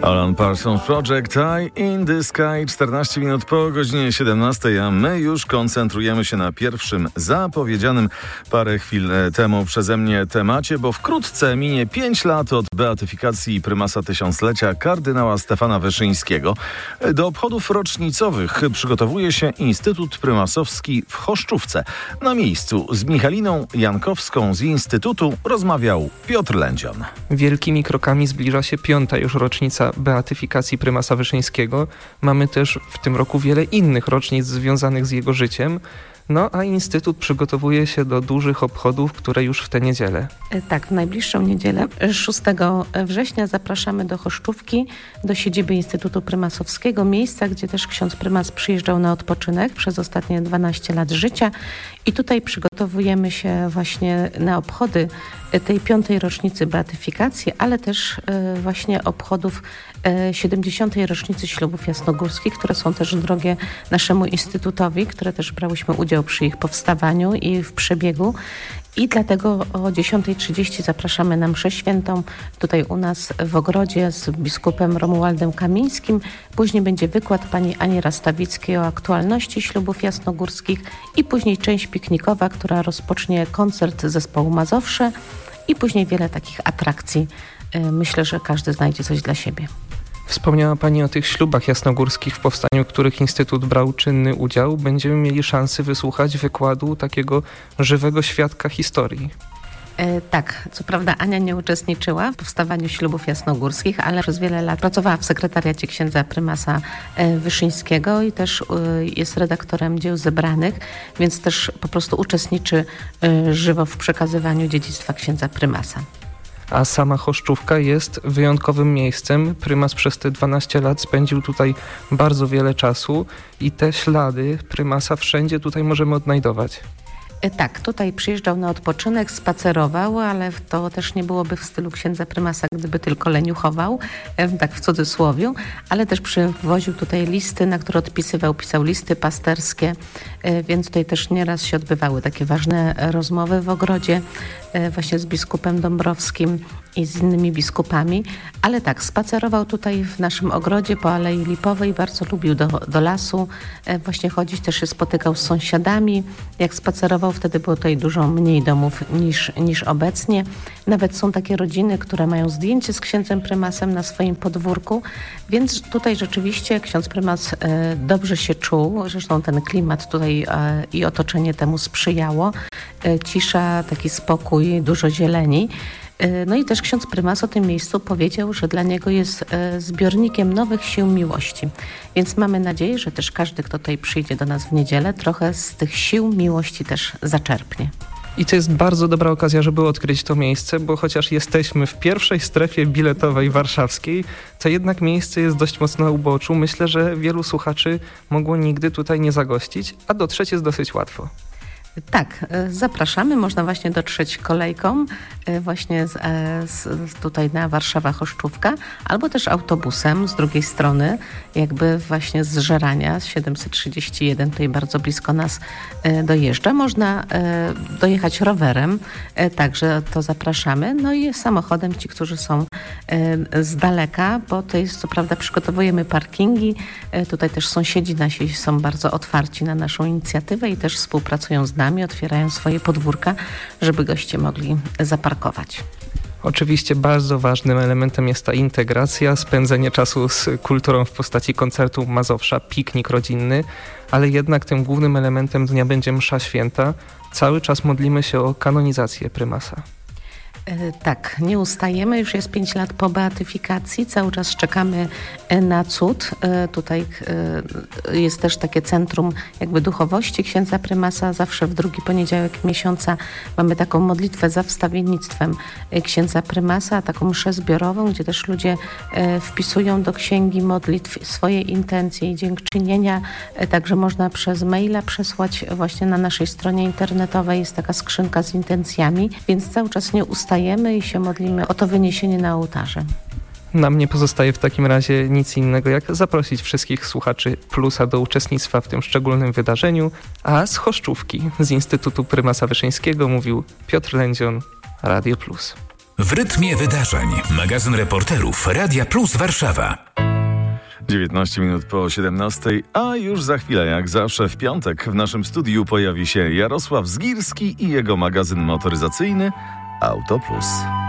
Alan Parsons Project, Eye in the Sky, 14 minut po godzinie 17, a my już koncentrujemy się na pierwszym zapowiedzianym parę chwil temu przeze mnie temacie, bo wkrótce minie 5 lat od beatyfikacji prymasa tysiąclecia kardynała Stefana Wyszyńskiego. Do obchodów rocznicowych przygotowuje się Instytut Prymasowski w Choszczówce. Na miejscu z Michaliną Jankowską z Instytutu rozmawiał Piotr Lędzion. Wielkimi krokami zbliża się 5. już rocznica beatyfikacji prymasa Wyszyńskiego. Mamy też w tym roku wiele innych rocznic związanych z jego życiem. No a Instytut przygotowuje się do dużych obchodów, które już w tę niedzielę. Tak, w najbliższą niedzielę, 6 września zapraszamy do Choszczówki, do siedziby Instytutu Prymasowskiego, miejsca, gdzie też ksiądz prymas przyjeżdżał na odpoczynek przez ostatnie 12 lat życia. I tutaj przygotowujemy się właśnie na obchody tej 5. rocznicy beatyfikacji, ale też właśnie obchodów 70. rocznicy ślubów jasnogórskich, które są też drogie naszemu Instytutowi, które też brałyśmy udział przy ich powstawaniu i w przebiegu. I dlatego o 10:30 zapraszamy na mszę świętą tutaj u nas w ogrodzie z biskupem Romualdem Kamińskim. Później będzie wykład pani Ani Rastawickiej o aktualności ślubów jasnogórskich i później część piknikowa, która rozpocznie koncert zespołu Mazowsze i później wiele takich atrakcji. Myślę, że każdy znajdzie coś dla siebie. Wspomniała Pani o tych ślubach jasnogórskich, w powstaniu których Instytut brał czynny udział. Będziemy mieli szansę wysłuchać wykładu takiego żywego świadka historii. Tak, co prawda Ania nie uczestniczyła w powstawaniu ślubów jasnogórskich, ale przez wiele lat pracowała w sekretariacie księdza prymasa Wyszyńskiego i też jest redaktorem dzieł zebranych, więc też po prostu uczestniczy żywo w przekazywaniu dziedzictwa księdza prymasa. A sama Choszczówka jest wyjątkowym miejscem. Prymas przez te 12 lat spędził tutaj bardzo wiele czasu i te ślady prymasa wszędzie tutaj możemy odnajdować. Tak, tutaj przyjeżdżał na odpoczynek, spacerował, ale to też nie byłoby w stylu księdza prymasa, gdyby tylko leniuchował, tak w cudzysłowiu, ale też przywoził tutaj listy, na które pisał listy pasterskie, więc tutaj też nieraz się odbywały takie ważne rozmowy w ogrodzie właśnie z biskupem Dąbrowskim i z innymi biskupami, ale tak, spacerował tutaj w naszym ogrodzie po Alei Lipowej, bardzo lubił do lasu właśnie chodzić, też się spotykał z sąsiadami. Jak spacerował, wtedy było tutaj dużo mniej domów niż obecnie. Nawet są takie rodziny, które mają zdjęcie z księdzem prymasem na swoim podwórku, więc tutaj rzeczywiście ksiądz prymas dobrze się czuł, zresztą ten klimat tutaj i otoczenie temu sprzyjało. Cisza, taki spokój, dużo zieleni. No i też ksiądz prymas o tym miejscu powiedział, że dla niego jest zbiornikiem nowych sił miłości. Więc mamy nadzieję, że też każdy, kto tutaj przyjdzie do nas w niedzielę, trochę z tych sił miłości też zaczerpnie. I to jest bardzo dobra okazja, żeby odkryć to miejsce, bo chociaż jesteśmy w pierwszej strefie biletowej warszawskiej, to jednak miejsce jest dość mocno na uboczu. Myślę, że wielu słuchaczy mogło nigdy tutaj nie zagościć, a dotrzeć jest dosyć łatwo. Tak, zapraszamy. Można właśnie dotrzeć kolejką właśnie tutaj na Warszawa-Choszczówka, albo też autobusem z drugiej strony, jakby właśnie z Żerania, z 731, tutaj bardzo blisko nas dojeżdża. Można dojechać rowerem, także to zapraszamy. No i samochodem ci, którzy są z daleka, bo to jest, co prawda, przygotowujemy parkingi. Tutaj też sąsiedzi nasi są bardzo otwarci na naszą inicjatywę i też współpracują z nami, otwierają swoje podwórka, żeby goście mogli zaparkować. Oczywiście bardzo ważnym elementem jest ta integracja, spędzenie czasu z kulturą w postaci koncertu Mazowsza, piknik rodzinny, ale jednak tym głównym elementem dnia będzie msza święta. Cały czas modlimy się o kanonizację prymasa. Tak, nie ustajemy, już jest 5 lat po beatyfikacji, cały czas czekamy na cud. Tutaj jest też takie centrum jakby duchowości księdza prymasa, zawsze w drugi poniedziałek miesiąca mamy taką modlitwę za wstawiennictwem księdza prymasa, taką mszę zbiorową, gdzie też ludzie wpisują do księgi modlitw swoje intencje i dziękczynienia, także można przez maila przesłać właśnie na naszej stronie internetowej, jest taka skrzynka z intencjami, więc cały czas nie ustajemy i się modlimy o to wyniesienie na ołtarze. Nam nie pozostaje w takim razie nic innego, jak zaprosić wszystkich słuchaczy Plusa do uczestnictwa w tym szczególnym wydarzeniu, a z Choszczówki, z Instytutu Prymasa Wyszyńskiego mówił Piotr Lędzion, Radio Plus. W rytmie wydarzeń. Magazyn reporterów Radia Plus Warszawa. 19 minut po 17, a już za chwilę, jak zawsze w piątek, w naszym studiu pojawi się Jarosław Zgirski i jego magazyn motoryzacyjny Auto Plus.